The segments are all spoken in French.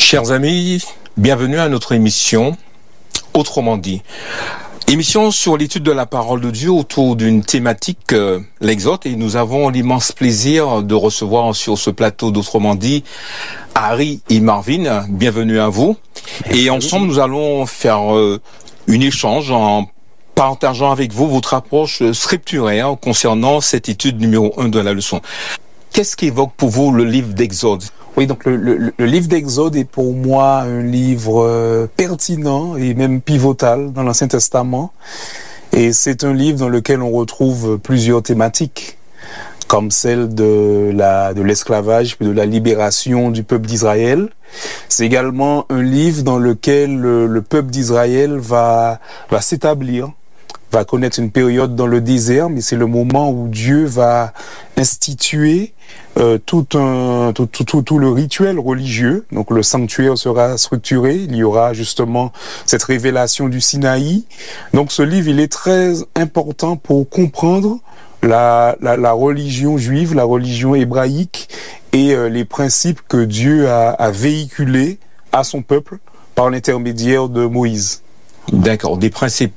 Chers amis, bienvenue à notre émission Autrement dit. Émission sur l'étude de la parole de Dieu autour d'une thématique, l'Exode, et nous avons l'immense plaisir de recevoir sur ce plateau d'Autrement dit Harry et Marvin. Bienvenue à vous. Et ensemble, nous allons faire une échange en partageant avec vous votre approche scripturaire concernant cette étude numéro 1 de la leçon. Qu'est-ce qu'évoque pour vous le livre d'Exode ? Oui, donc le livre d'Exode est pour moi un livre pertinent et même pivotal dans l'Ancien Testament. Et c'est un livre dans lequel on retrouve plusieurs thématiques, comme celle de l'esclavage et de la libération du peuple d'Israël. C'est également un livre dans lequel le peuple d'Israël va s'établir, va connaître une période dans le désert, mais c'est le moment où Dieu va instituer tout le rituel religieux. Donc le sanctuaire sera structuré, il y aura justement cette révélation du Sinaï. Donc ce livre, il est très important pour comprendre la religion juive, la religion hébraïque et les principes que Dieu a véhiculés à son peuple par l'intermédiaire de Moïse. D'accord, des principes.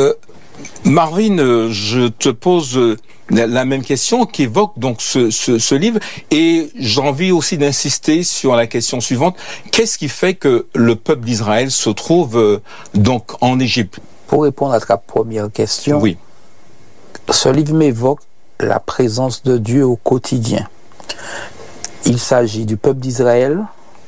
Marvin, je te pose la même question qu'évoque donc ce livre, et j'ai envie aussi d'insister sur la question suivante. Qu'est-ce qui fait que le peuple d'Israël se trouve donc en Égypte ? Pour répondre à ta première question, oui. Ce livre m'évoque la présence de Dieu au quotidien. Il s'agit du peuple d'Israël.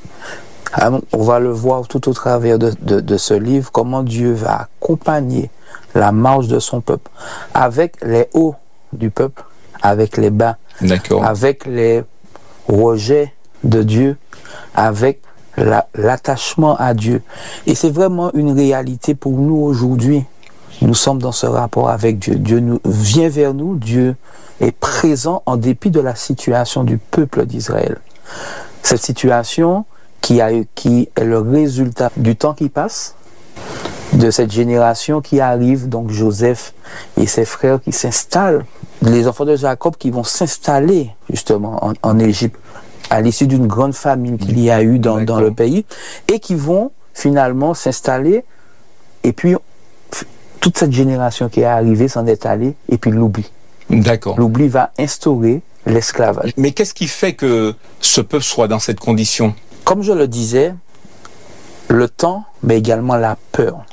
On va le voir tout au travers de ce livre, comment Dieu va accompagner la marche de son peuple, avec les hauts du peuple, avec les bas, avec les rejets de Dieu, avec l'attachement à Dieu. Et c'est vraiment une réalité pour nous aujourd'hui. Nous sommes dans ce rapport avec Dieu. Dieu vient vers nous, Dieu est présent en dépit de la situation du peuple d'Israël. Cette situation qui est le résultat du temps qui passe, de cette génération qui arrive, donc Joseph et ses frères qui s'installent, les enfants de Jacob qui vont s'installer justement en Égypte à l'issue d'une grande famine qu'il y a eu dans le pays, et qui vont finalement s'installer, et puis toute cette génération qui est arrivée s'en est allée, et puis l'oubli. D'accord. L'oubli va instaurer l'esclavage. Mais qu'est-ce qui fait que ce peuple soit dans cette condition ? Comme je le disais, le temps, mais également la peur.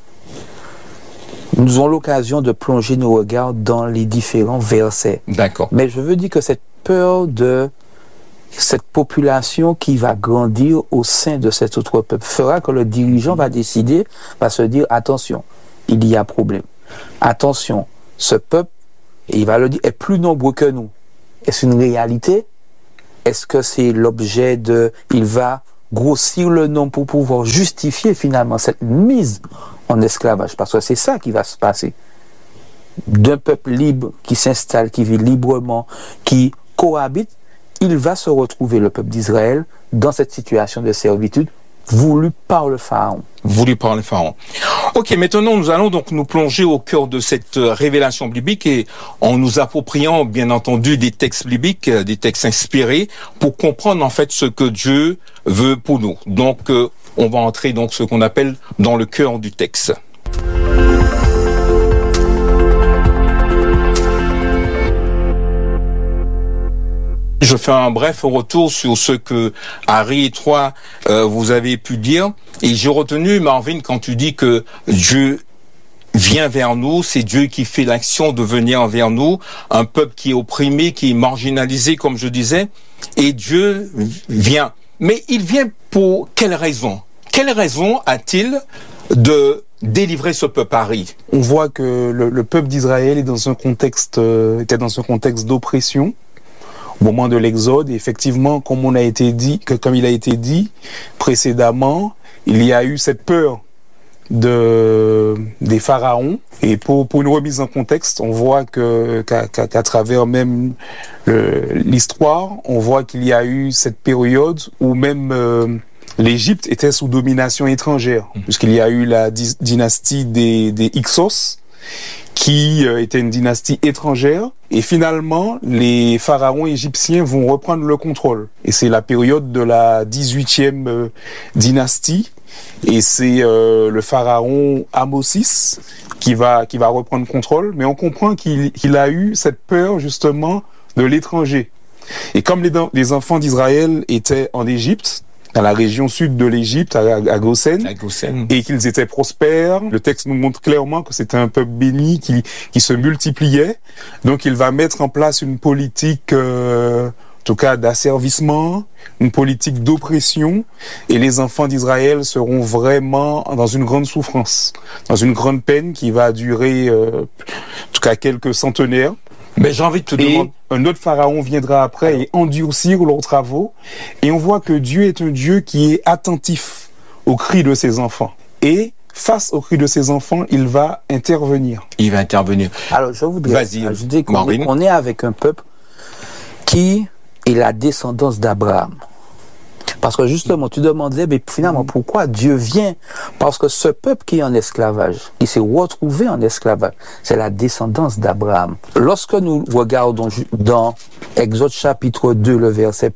Nous avons l'occasion de plonger nos regards dans les différents versets. D'accord. Mais je veux dire que cette peur de cette population qui va grandir au sein de cet autre peuple fera que le dirigeant va se dire, attention, il y a problème. Attention, ce peuple, et il va le dire, est plus nombreux que nous. Est-ce une réalité? Est-ce que c'est l'objet il va grossir le nombre pour pouvoir justifier finalement cette mise en esclavage, parce que c'est ça qui va se passer. D'un peuple libre qui s'installe, qui vit librement, qui cohabite, il va se retrouver, le peuple d'Israël, dans cette situation de servitude voulue par le Pharaon. Voulu par le Pharaon. Ok, maintenant nous allons donc nous plonger au cœur de cette révélation biblique, et en nous appropriant bien entendu des textes bibliques, des textes inspirés, pour comprendre en fait ce que Dieu veut pour nous. Donc on va entrer donc ce qu'on appelle dans le cœur du texte. Je fais un bref retour sur ce que Harry et toi vous avez pu dire, et j'ai retenu, Marvin, quand tu dis que Dieu vient vers nous, c'est Dieu qui fait l'action de venir vers nous, un peuple qui est opprimé, qui est marginalisé, comme je disais, et Dieu vient. Mais il vient pour quelle raison ? Quelle raison a-t-il de délivrer ce peuple, Harry ? On voit que le peuple d'Israël était dans un contexte d'oppression au moment de l'Exode. Effectivement, comme il a été dit précédemment, il y a eu cette peur des pharaons. Et pour une remise en contexte, on voit qu'à travers même l'histoire, on voit qu'il y a eu cette période où même l'Égypte était sous domination étrangère, puisqu'il y a eu la dynastie des Hyksos, qui était une dynastie étrangère. Et finalement, les pharaons égyptiens vont reprendre le contrôle. Et c'est la période de la 18e dynastie. Et c'est le pharaon Ahmosis qui va reprendre contrôle. Mais on comprend qu'il a eu cette peur justement de l'étranger. Et comme les enfants d'Israël étaient en Égypte, dans la région sud de l'Égypte, à Goshen, et qu'ils étaient prospères. Le texte nous montre clairement que c'était un peuple béni qui se multipliait. Donc il va mettre en place une politique, en tout cas d'asservissement, une politique d'oppression, et les enfants d'Israël seront vraiment dans une grande souffrance, dans une grande peine qui va durer, en tout cas quelques centenaires. Mais j'ai envie de te demander. Un autre pharaon viendra après et endurcir leurs travaux. Et on voit que Dieu est un Dieu qui est attentif aux cris de ses enfants. Et face aux cris de ses enfants, il va intervenir. Il va intervenir. Alors, je voudrais ajouter qu'on est avec un peuple qui est la descendance d'Abraham. Parce que justement, tu demandais, mais finalement, pourquoi Dieu vient? Parce que ce peuple qui est en esclavage, qui s'est retrouvé en esclavage, c'est la descendance d'Abraham. Lorsque nous regardons dans Exode chapitre 2, le verset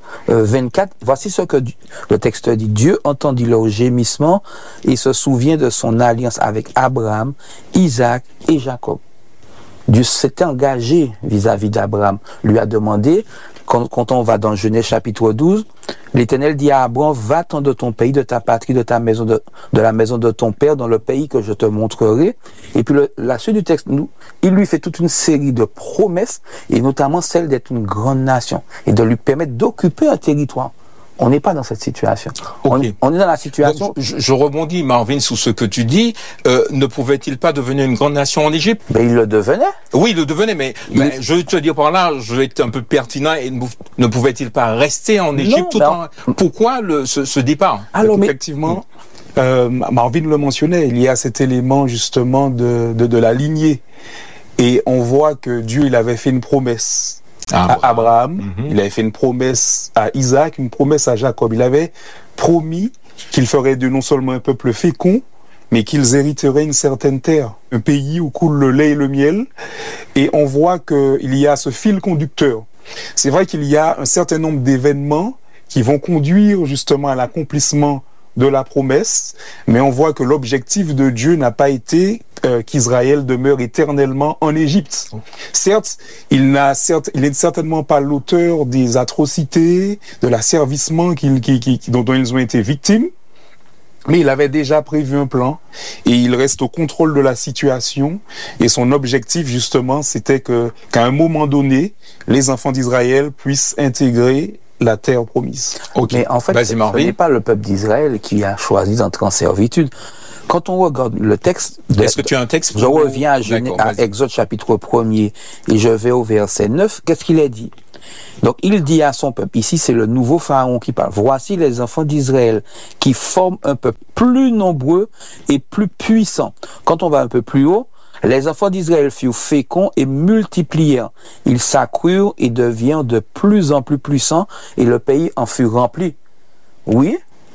24, voici ce que le texte dit. Dieu entendit leur gémissement et se souvient de son alliance avec Abraham, Isaac et Jacob. Dieu s'est engagé vis-à-vis d'Abraham, lui a demandé, quand on va dans Genèse chapitre 12, l'Éternel dit à Abraham, va-t'en de ton pays, de ta patrie, de ta maison, de la maison de ton père, dans le pays que je te montrerai. Et puis la suite du texte, il lui fait toute une série de promesses, et notamment celle d'être une grande nation, et de lui permettre d'occuper un territoire. On n'est pas dans cette situation. Okay. On est dans la situation... Donc, je rebondis, Marvin, sur ce que tu dis. Ne pouvait-il pas devenir une grande nation en Égypte? Mais il le devenait. Oui, il le devenait, mais je vais te dire par là, je vais être un peu pertinent, et ne pouvait-il pas rester en Égypte Pourquoi ce départ? Alors, effectivement, Marvin le mentionnait, il y a cet élément justement de la lignée. Et on voit que Dieu, il avait fait une promesse à Abraham, il avait fait une promesse à Isaac, une promesse à Jacob. Il avait promis qu'il ferait de non seulement un peuple fécond, mais qu'ils hériteraient une certaine terre, un pays où coule le lait et le miel. Et on voit qu'il y a ce fil conducteur. C'est vrai qu'il y a un certain nombre d'événements qui vont conduire justement à l'accomplissement de la promesse, mais on voit que l'objectif de Dieu n'a pas été qu'Israël demeure éternellement en Égypte. Certes, il n'est certainement pas l'auteur des atrocités, de l'asservissement dont ils ont été victimes, mais il avait déjà prévu un plan et il reste au contrôle de la situation, et son objectif justement c'était qu'à un moment donné, les enfants d'Israël puissent intégrer la terre promise. Okay. Mais en fait, ce n'est pas le peuple d'Israël qui a choisi d'entrer en servitude. Quand on regarde le texte... Est-ce que tu as un texte? Je reviens à Exode chapitre 1er et je vais au verset 9. Qu'est-ce qu'il est dit? Donc il dit à son peuple, ici c'est le nouveau pharaon qui parle, voici les enfants d'Israël qui forment un peuple plus nombreux et plus puissant. Quand on va un peu plus haut, les enfants d'Israël furent féconds et multiplièrent. Ils s'accrurent et devinrent de plus en plus puissants, et le pays en fut rempli. Oui,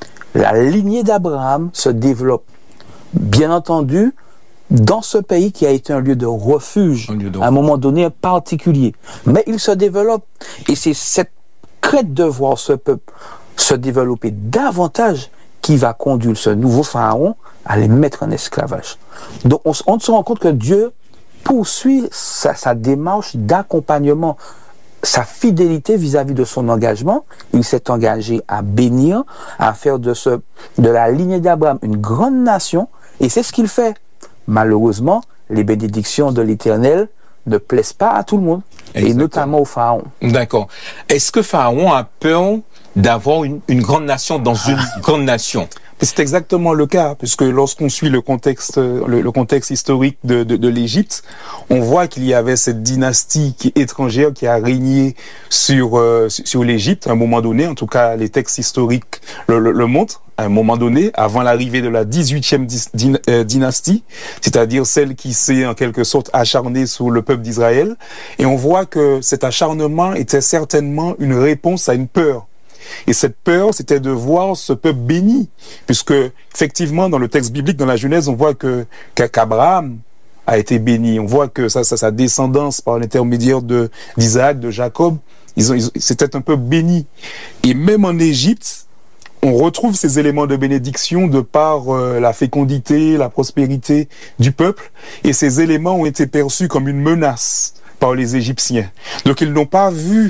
la lignée d'Abraham se développe. Bien entendu, dans ce pays qui a été un lieu de refuge, à un moment donné particulier. Mais il se développe. Et c'est cette crainte de voir ce peuple se développer davantage qui va conduire ce nouveau pharaon à les mettre en esclavage. Donc on se rend compte que Dieu poursuit sa démarche d'accompagnement, sa fidélité vis-à-vis de son engagement. Il s'est engagé à bénir, à faire de la lignée d'Abraham une grande nation, et c'est ce qu'il fait. Malheureusement, les bénédictions de l'Éternel ne plaisent pas à tout le monde, et notamment au pharaon. D'accord. Est-ce que Pharaon a peur d'avoir une grande nation dans une grande nation? C'est exactement le cas, puisque lorsqu'on suit le contexte historique de l'Égypte, on voit qu'il y avait cette dynastie étrangère qui a régné sur l'Égypte à un moment donné. En tout cas, les textes historiques le montrent. À un moment donné, avant l'arrivée de la 18e dynastie, c'est-à-dire celle qui s'est en quelque sorte acharnée sur le peuple d'Israël. Et on voit que cet acharnement était certainement une réponse à une peur. Et cette peur, c'était de voir ce peuple béni, puisque effectivement, dans le texte biblique, dans la Genèse, on voit qu'Abraham a été béni. On voit que sa descendance par l'intermédiaire d'Isaac, de Jacob, c'était un peu béni. Et même en Égypte, on retrouve ces éléments de bénédiction de par la fécondité, la prospérité du peuple. Et ces éléments ont été perçus comme une menace par les Égyptiens. Donc ils n'ont pas vu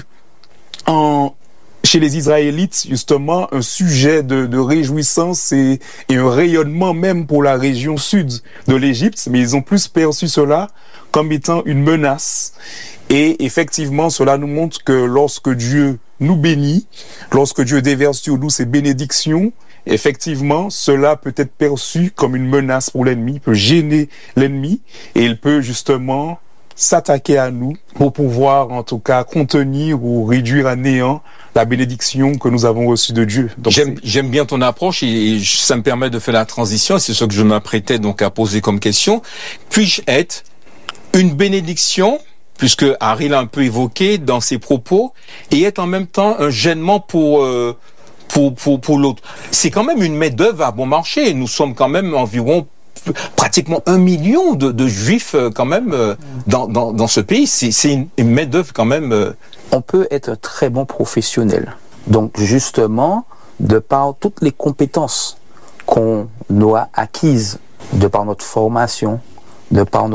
chez les Israélites, justement, un sujet de réjouissance et un rayonnement même pour la région sud de l'Égypte, mais ils ont plus perçu cela comme étant une menace. Et effectivement, cela nous montre que lorsque Dieu nous bénit, lorsque Dieu déverse sur nous ses bénédictions, effectivement, cela peut être perçu comme une menace pour l'ennemi, peut gêner l'ennemi, et il peut justement s'attaquer à nous pour pouvoir, en tout cas, contenir ou réduire à néant la bénédiction que nous avons reçue de Dieu. Donc, j'aime bien ton approche et ça me permet de faire la transition. C'est ce que je m'apprêtais donc à poser comme question. Puis-je être une bénédiction, puisque Harry l'a un peu évoqué dans ses propos, et être en même temps un gênement pour l'autre. C'est quand même une main-d'œuvre à bon marché. Nous sommes quand même environ pratiquement 1 million de juifs quand même dans ce pays. C'est une main-d'œuvre quand même. On peut être un très bon professionnel. Donc justement, de par toutes les compétences qu'on a acquises, de par notre formation, de par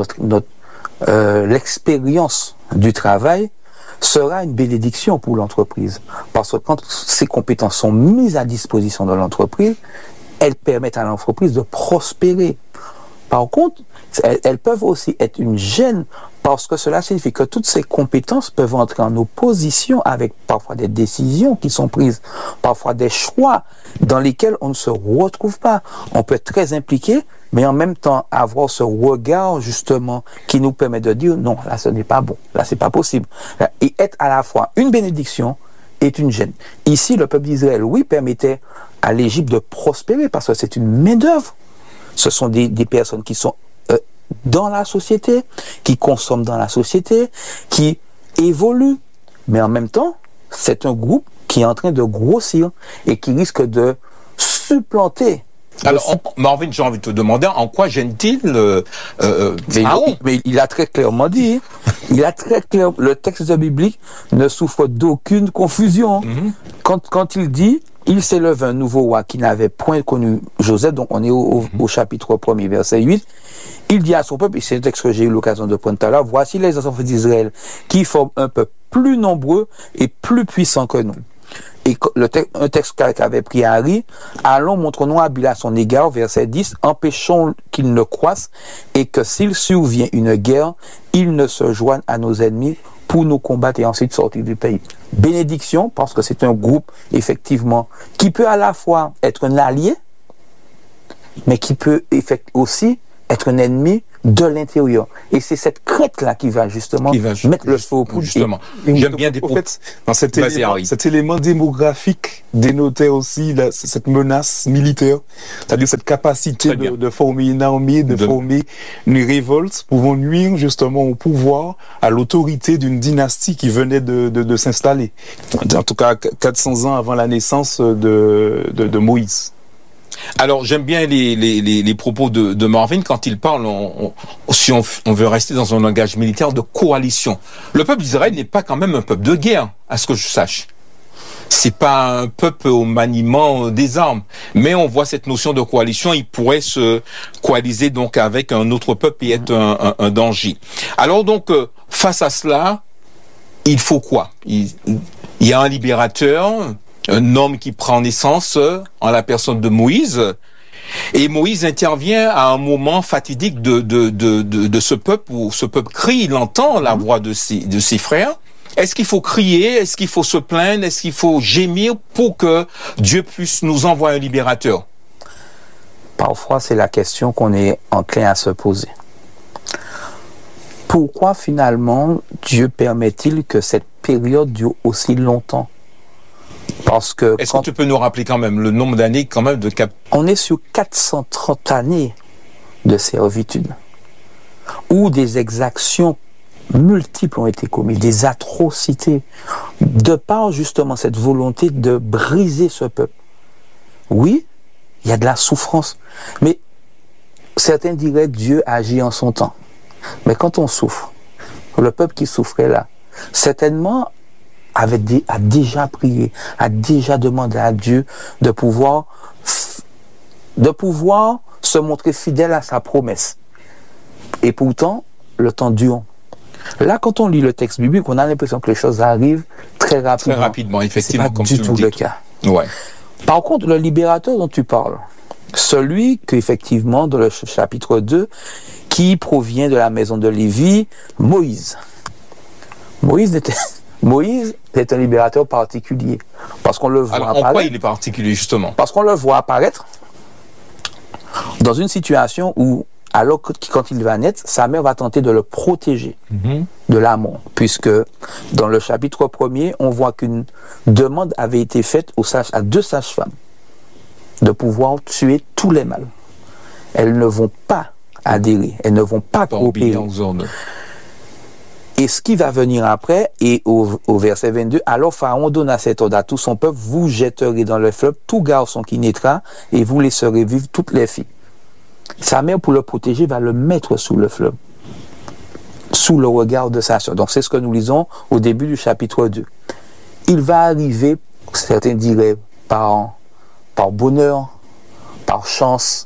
l'expérience du travail, sera une bénédiction pour l'entreprise. Parce que quand ces compétences sont mises à disposition de l'entreprise, elles permettent à l'entreprise de prospérer. Par contre, elles peuvent aussi être une gêne parce que cela signifie que toutes ces compétences peuvent entrer en opposition avec parfois des décisions qui sont prises, parfois des choix dans lesquels on ne se retrouve pas. On peut être très impliqué, mais en même temps avoir ce regard justement qui nous permet de dire non, là ce n'est pas bon, là c'est pas possible. Et être à la fois une bénédiction et une gêne. Ici, le peuple d'Israël, oui, permettait à l'Égypte de prospérer parce que c'est une main-d'œuvre. Ce sont des personnes qui sont dans la société, qui consomment dans la société, qui évoluent. Mais en même temps, c'est un groupe qui est en train de grossir et qui risque de supplanter. Alors, Marvin, j'ai envie de te demander, en quoi gêne-t-il mais il a très clairement dit, le texte biblique ne souffre d'aucune confusion. Quand il dit, il s'élève un nouveau roi qui n'avait point connu Joseph, donc on est au chapitre 1er, verset 8, il dit à son peuple, et c'est un texte que j'ai eu l'occasion de prendre tout à l'heure, voici les enfants d'Israël qui forment un peuple plus nombreux et plus puissant que nous. Et un texte qu'avait pris Harry, allons, montrons-nous habiles à son égard, verset 10, empêchons qu'il ne croisse et que s'il survient une guerre, il ne se joigne à nos ennemis pour nous combattre et ensuite sortir du pays. Bénédiction, parce que c'est un groupe, effectivement, qui peut à la fois être un allié, mais qui peut aussi être un ennemi de l'intérieur. Et c'est cette crainte-là qui va justement mettre le feu au poudre. Justement. J'aime bien des en fait, dans cet élément démographique dénotait aussi cette menace militaire, c'est-à-dire cette capacité de former une armée, de former une révolte, pouvant nuire justement au pouvoir, à l'autorité d'une dynastie qui venait de s'installer. En tout cas, 400 ans avant la naissance de Moïse. Alors, j'aime bien les propos de Marvin quand il parle, si on veut rester dans un langage militaire, de coalition. Le peuple d'Israël n'est pas quand même un peuple de guerre, à ce que je sache. C'est pas un peuple au maniement des armes. Mais on voit cette notion de coalition, il pourrait se coaliser donc avec un autre peuple et être un danger. Alors donc, face à cela, il faut quoi? Il y a un libérateur, un homme qui prend naissance en la personne de Moïse, et Moïse intervient à un moment fatidique de ce peuple, où ce peuple crie, il entend la voix de ses frères. Est-ce qu'il faut crier? Est-ce qu'il faut se plaindre? Est-ce qu'il faut gémir pour que Dieu puisse nous envoyer un libérateur? Parfois, c'est la question qu'on est enclin à se poser. Pourquoi finalement Dieu permet-il que cette période dure aussi longtemps? Parce que est-ce que tu peux nous rappeler quand même le nombre d'années quand même de On est sur 430 années de servitude, où des exactions multiples ont été commises, des atrocités, de par justement cette volonté de briser ce peuple. Oui, il y a de la souffrance, mais certains diraient Dieu agit en son temps. Mais quand on souffre, le peuple qui souffrait là, certainement a déjà prié, a déjà demandé à Dieu de pouvoir se montrer fidèle à sa promesse. Et pourtant, le temps dure. Là, quand on lit le texte biblique, on a l'impression que les choses arrivent très rapidement. Très rapidement, effectivement, comme tu le dis. C'est pas du tout le cas. Ouais. Par contre, le libérateur dont tu parles, celui qu'effectivement, dans le chapitre 2, qui provient de la maison de Lévi, Moïse. Moïse est un libérateur particulier. Parce qu'on le voit apparaître. En quoi il est particulier, justement? Parce qu'on le voit apparaître dans une situation où, alors quand il va naître, sa mère va tenter de le protéger de la mort. Puisque dans le chapitre 1er, on voit qu'une demande avait été faite à 2 sages-femmes de pouvoir tuer tous les mâles. Elles ne vont pas adhérer, elles ne vont pas coopérer. Et ce qui va venir après, et au verset 22, alors Pharaon donne à cet ordre à tout son peuple, vous jetterez dans le fleuve tout garçon qui naîtra, et vous laisserez vivre toutes les filles. Sa mère, pour le protéger, va le mettre sous le fleuve, sous le regard de sa sœur. Donc c'est ce que nous lisons au début du chapitre 2. Il va arriver, certains diraient, par bonheur, par chance,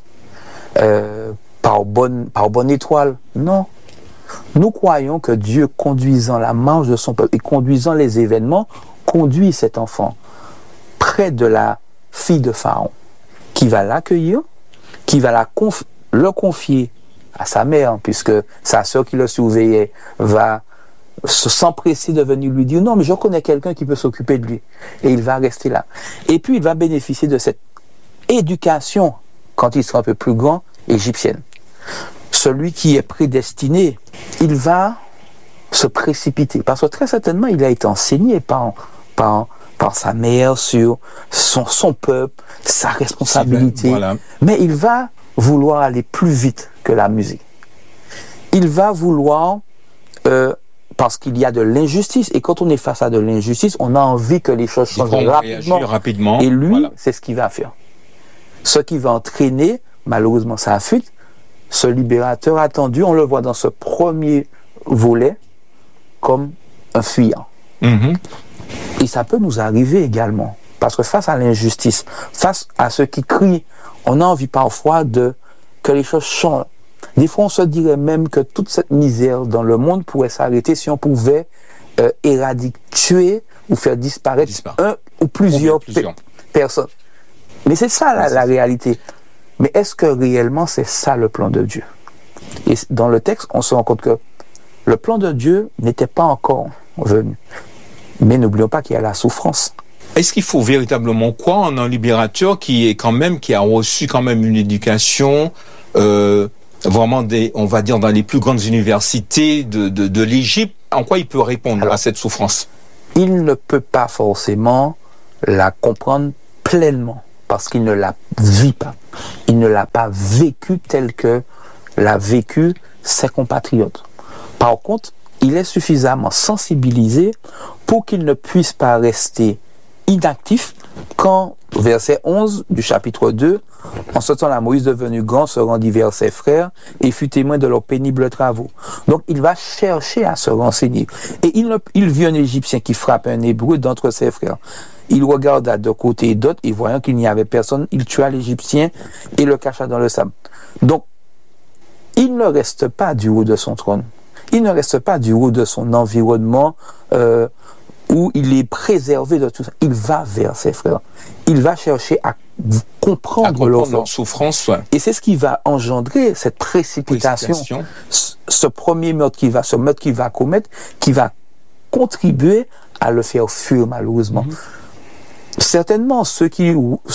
par bonne étoile. Non. Nous croyons que Dieu, conduisant la marche de son peuple et conduisant les événements, conduit cet enfant près de la fille de Pharaon, qui va l'accueillir, qui va le confier à sa mère, puisque sa sœur qui le surveillait va s'empresser de venir lui dire « Non, mais je connais quelqu'un qui peut s'occuper de lui. » Et il va rester là. Et puis, il va bénéficier de cette éducation, quand il sera un peu plus grand, égyptienne. Celui qui est prédestiné, il va se précipiter. Parce que très certainement, il a été enseigné par sa mère sur son peuple, sa responsabilité. Voilà. Mais il va vouloir aller plus vite que la musique. Il va vouloir, parce qu'il y a de l'injustice, et quand on est face à de l'injustice, on a envie que les choses changent rapidement. Et lui, voilà, c'est ce qu'il va faire. Ce qui va entraîner, malheureusement, sa fuite. Ce libérateur attendu, on le voit dans ce premier volet comme un fuyant. Et ça peut nous arriver également. Parce que face à l'injustice, face à ceux qui crient, on a envie parfois que les choses changent. Des fois, on se dirait même que toute cette misère dans le monde pourrait s'arrêter si on pouvait éradiquer, tuer ou faire disparaître un ou plusieurs personnes. Mais c'est ça la réalité. Mais est-ce que réellement c'est ça le plan de Dieu? Et dans le texte, on se rend compte que le plan de Dieu n'était pas encore venu. Mais n'oublions pas qu'il y a la souffrance. Est-ce qu'il faut véritablement croire en un libérateur qui a reçu quand même une éducation vraiment on va dire dans les plus grandes universités de l'Égypte? En quoi il peut répondre à cette souffrance? Il ne peut pas forcément la comprendre pleinement parce qu'il ne la vit pas. Il ne l'a pas vécu tel que l'a vécu ses compatriotes. Par contre, il est suffisamment sensibilisé pour qu'il ne puisse pas rester inactif quand, verset 11 du chapitre 2, en ce temps-là, Moïse devenu grand se rendit vers ses frères et fut témoin de leurs pénibles travaux. Donc, il va chercher à se renseigner. Et il vit un Égyptien qui frappe un Hébreu d'entre ses frères. Il regarda de côté et d'autre, et voyant qu'il n'y avait personne, il tua l'Égyptien et le cacha dans le sable. Donc, il ne reste pas du haut de son trône. Il ne reste pas du haut de son environnement où il est préservé de tout ça. Il va vers ses frères. Il va chercher à comprendre leur souffrance. Ouais. Et c'est ce qui va engendrer cette précipitation. Ce meurtre qu'il va commettre, qui va contribuer à le faire fuir malheureusement. Certainement, ceux qui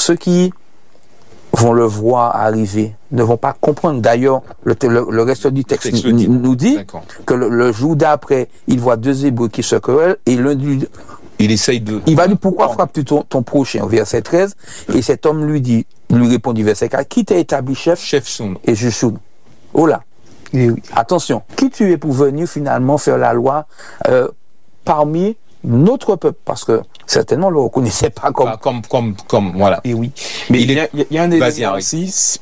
vont le voir arriver ne vont pas comprendre. D'ailleurs, le reste du texte nous dit que le jour d'après, il voit 2 Hébreux qui se querellent et l'un lui... Il va dire, pourquoi frappes-tu ton prochain? Verset 13. Et cet homme lui répondit, verset 4, qui t'a établi chef Soun et juge Soun. Oh là. Et oui. Attention, qui tu es pour venir finalement faire la loi parmi notre peuple? Parce que certainement on ne le reconnaissait pas comme voilà. Et oui. Mais il y a un élément aussi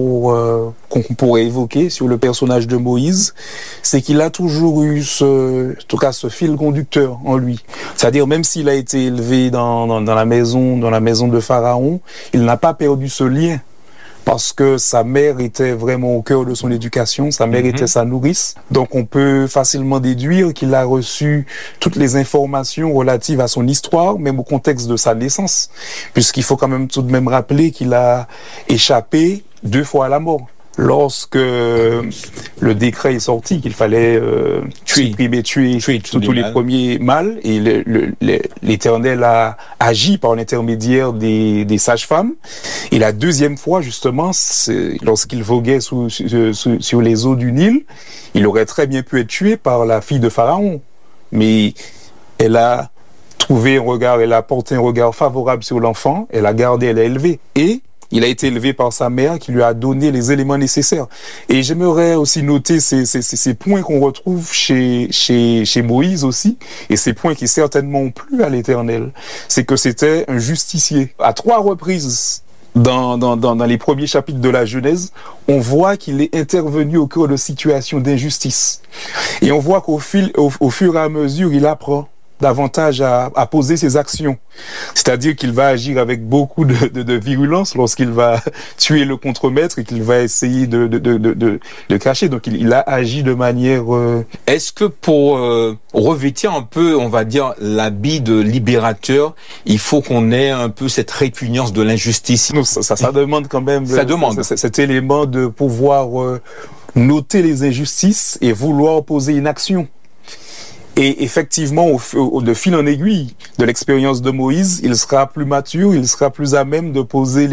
qu'on pourrait évoquer sur le personnage de Moïse, c'est qu'il a toujours eu en tout cas ce fil conducteur en lui. C'est-à-dire même s'il a été élevé dans la maison de Pharaon, il n'a pas perdu ce lien. Parce que sa mère était vraiment au cœur de son éducation, sa mère était sa nourrice. Donc on peut facilement déduire qu'il a reçu toutes les informations relatives à son histoire, même au contexte de sa naissance. Puisqu'il faut quand même tout de même rappeler qu'il a échappé 2 fois à la mort. Lorsque le décret est sorti qu'il fallait tuer tous les premiers mâles, et l'Éternel a agi par l'intermédiaire des sages-femmes. Et la deuxième fois, justement, lorsqu'il voguait sur les eaux du Nil, il aurait très bien pu être tué par la fille de Pharaon. Mais elle a porté un regard favorable sur l'enfant, elle a gardé, elle a élevé. Et il a été élevé par sa mère qui lui a donné les éléments nécessaires. Et j'aimerais aussi noter ces points qu'on retrouve chez Moïse aussi, et ces points qui certainement ont plu à l'Éternel. C'est que c'était un justicier. À 3 reprises, dans les premiers chapitres de la Genèse, on voit qu'il est intervenu au cœur de situations d'injustice. Et on voit qu'au fur et à mesure, il apprend davantage à poser ses actions. C'est-à-dire qu'il va agir avec beaucoup de virulence lorsqu'il va tuer le contremaître et qu'il va essayer de cacher. Donc il a agi de manière... Est-ce que pour revêtir un peu, on va dire, l'habit de libérateur, il faut qu'on ait un peu cette répugnance de l'injustice? Non, ça demande quand même ça demande cet élément de pouvoir noter les injustices et vouloir poser une action. Et effectivement, de fil en aiguille de l'expérience de Moïse, il sera plus mature, il sera plus à même de poser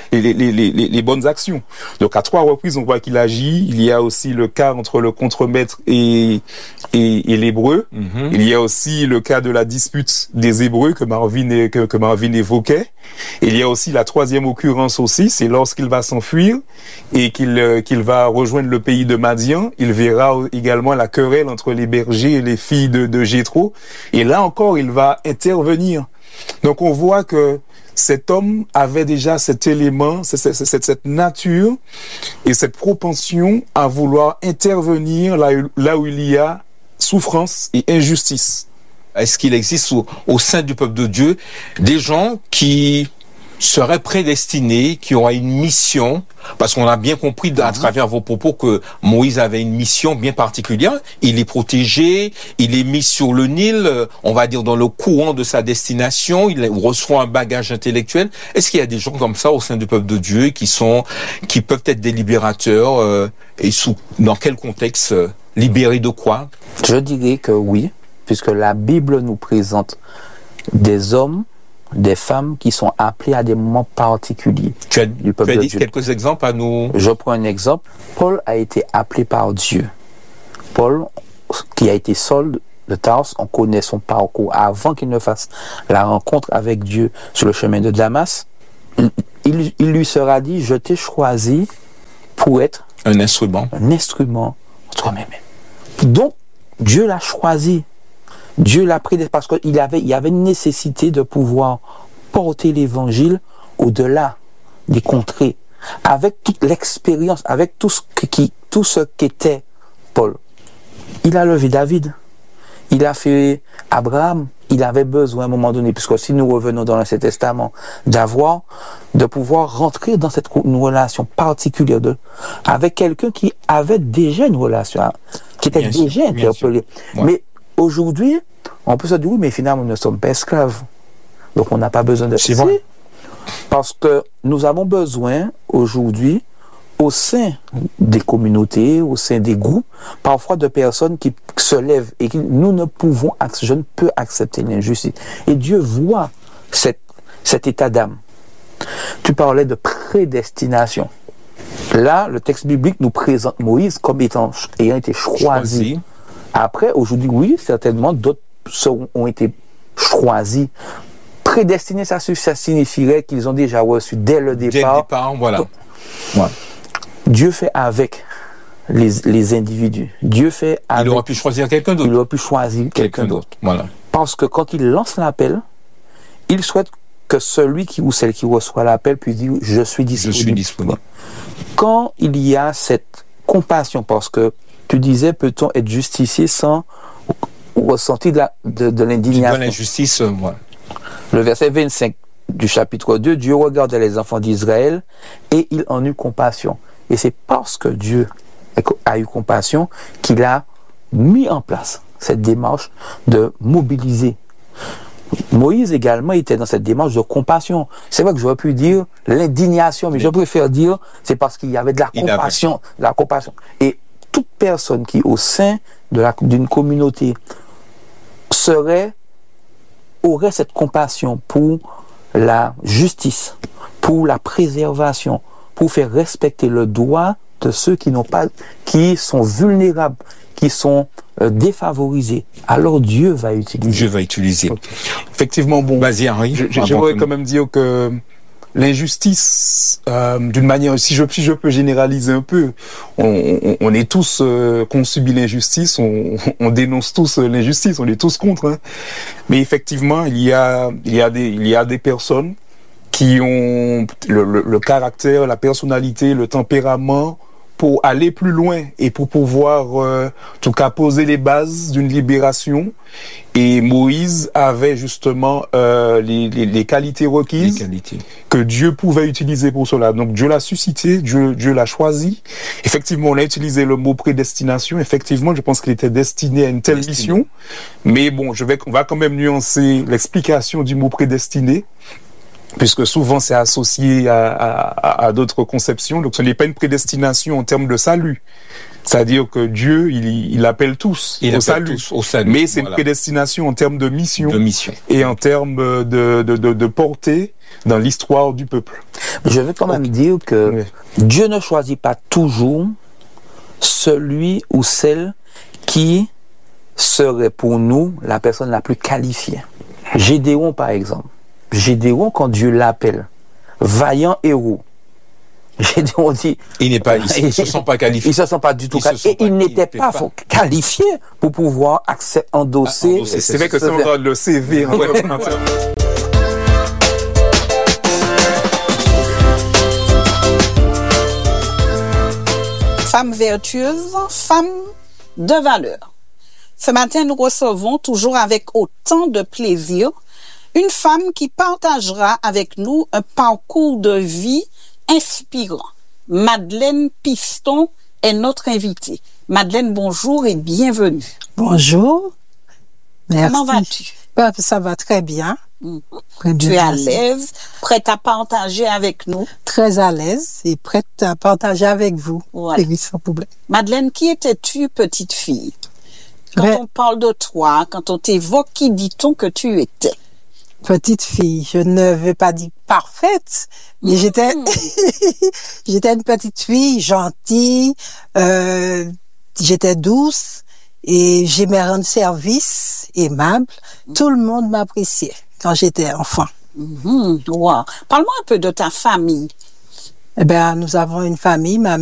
les bonnes actions. Donc à 3 reprises, on voit qu'il agit. Il y a aussi le cas entre le contremaître et l'hébreu. Il y a aussi le cas de la dispute des Hébreux que Marvin évoquait. Et il y a aussi la 3e occurrence aussi, c'est lorsqu'il va s'enfuir et qu'il va rejoindre le pays de Madian. Il verra également la querelle entre les bergers et les filles de Jéthro, et là encore il va intervenir. Donc on voit que cet homme avait déjà cet élément, cette nature et cette propension à vouloir intervenir là où il y a souffrance et injustice. Est-ce qu'il existe au sein du peuple de Dieu des gens qui seraient prédestinés, qui auraient une mission? Parce qu'on a bien compris à travers vos propos que Moïse avait une mission bien particulière. Il est protégé, il est mis sur le Nil, on va dire dans le courant de sa destination, il reçoit un bagage intellectuel. Est-ce qu'il y a des gens comme ça au sein du peuple de Dieu qui peuvent être des libérateurs et dans quel contexte? Libérés de quoi? Je dirais que oui, puisque la Bible nous présente des hommes, des femmes qui sont appelées à des moments particuliers. Tu as dit quelques exemples à nous. Je prends un exemple. Paul a été appelé par Dieu. Paul, qui a été Saul de Tarse, on connaît son parcours avant qu'il ne fasse la rencontre avec Dieu sur le chemin de Damas. Il lui sera dit, je t'ai choisi pour être un instrument entre mes mains. Donc, Dieu l'a choisi. Dieu l'a pris parce qu'il y avait une nécessité de pouvoir porter l'évangile au-delà des contrées, avec toute l'expérience, avec tout ce qu'était Paul. Il a levé David, il a fait Abraham. Il avait besoin à un moment donné, puisque si nous revenons dans l'Ancien Testament, de pouvoir rentrer dans une relation particulière avec quelqu'un qui avait déjà une relation, qui était déjà interpellé. Ouais. Mais aujourd'hui, on peut se dire, oui, mais finalement, nous ne sommes pas esclaves. Donc, on n'a pas besoin de... C'est vrai. Parce que nous avons besoin, aujourd'hui, au sein des communautés, au sein des groupes, parfois de personnes qui se lèvent et qui je ne peux accepter l'injustice. Et Dieu voit cet état d'âme. Tu parlais de prédestination. Là, le texte biblique nous présente Moïse comme ayant été choisi. Après, aujourd'hui, oui, certainement, d'autres ont été choisis. Prédestinés, ça signifierait qu'ils ont déjà reçu dès le départ. Dès le départ, voilà. Donc, voilà. Dieu fait avec les individus. Dieu fait avec... Il aurait pu choisir quelqu'un d'autre. Voilà. Parce que quand il lance l'appel, il souhaite que celui qui ou celle qui reçoit l'appel puisse dire je suis disponible. Je suis disponible. Quand il y a cette compassion, parce que tu disais, peut-on être justifié sans ressentir de l'indignation? De l'injustice, moi. Le verset 25 du chapitre 2, Dieu regardait les enfants d'Israël et il en eut compassion. Et c'est parce que Dieu a eu compassion qu'il a mis en place cette démarche de mobiliser. Moïse également était dans cette démarche de compassion. C'est vrai que j'aurais pu dire l'indignation, mais je préfère dire c'est parce qu'il y avait de la compassion. La compassion. Et toute personne qui au sein d'une communauté aurait cette compassion pour la justice, pour la préservation, pour faire respecter le droit de ceux qui sont vulnérables, qui sont défavorisés. Alors Dieu va utiliser. Okay. Effectivement, bon. Vas-y, Henri. J'aimerais quand même dire que l'injustice, d'une manière, si je peux généraliser un peu, on est tous qu'on subit l'injustice, on dénonce tous l'injustice, on est tous contre. Hein. Mais effectivement, il y a des personnes qui ont le caractère, la personnalité, le tempérament pour aller plus loin et pour pouvoir, en tout cas, poser les bases d'une libération. Et Moïse avait justement les qualités requises que Dieu pouvait utiliser pour cela. Donc Dieu l'a suscité, Dieu l'a choisi. Effectivement, on a utilisé le mot prédestination. Effectivement, je pense qu'il était destiné à une telle mission. Mais bon, on va quand même nuancer l'explication du mot prédestiné, puisque souvent c'est associé à d'autres conceptions. Donc ce n'est pas une prédestination en termes de salut. C'est-à-dire que Dieu, il appelle tous au salut. Mais c'est une prédestination en termes de mission. Et en termes de portée dans l'histoire du peuple. Je veux quand même dire que Dieu ne choisit pas toujours celui ou celle qui serait pour nous la personne la plus qualifiée. Gédéon, par exemple. Gédéon, quand Dieu l'appelle, vaillant héros, Gédéon dit... Ils ne se sont pas qualifiés. Ils ne se sont pas du tout qualifiés. Et ils n'étaient pas qualifiés pour pouvoir endosser... C'est vrai que c'est encore le CV. Femme vertueuse, femme de valeur. Ce matin, nous recevons toujours avec autant de plaisir une femme qui partagera avec nous un parcours de vie inspirant. Madeleine Piston est notre invitée. Madeleine, bonjour et bienvenue. Bonjour. Merci. Comment vas-tu? Ça va très bien. Très bien. Tu es à l'aise, prête à partager avec nous? Très à l'aise et prête à partager avec vous. Voilà. Sans problème. Madeleine, qui étais-tu, petite fille? Quand on parle de toi, quand on t'évoque, qui dit-on que tu étais? Petite fille, je ne vais pas dire parfaite, mais j'étais une petite fille gentille, j'étais douce et j'aimais rendre service, aimable. Tout le monde m'appréciait quand j'étais enfant. Wow. Parle-moi un peu de ta famille. Eh bien, nous avons une famille, ma